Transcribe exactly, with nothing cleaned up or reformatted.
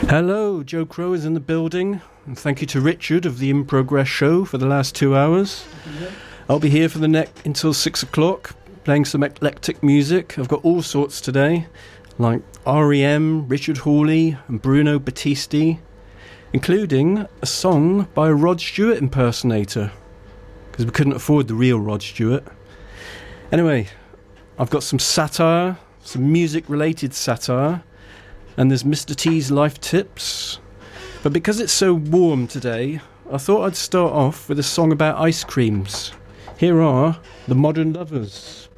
Hello, Joe Crow is in the building, and thank you to Richard of the In Progress show for the last two hours. I'll be here for the next until six o'clock, playing some eclectic music. I've got all sorts today, like R E M, Richard Hawley, and Bruno Battisti, including a song by a Rod Stewart impersonator, because we couldn't afford the real Rod Stewart. Anyway, I've got some satire, some music-related satire, and there's Mister T's life tips. But because it's so warm today, I thought I'd start off with a song about ice creams. Here are The Modern Lovers.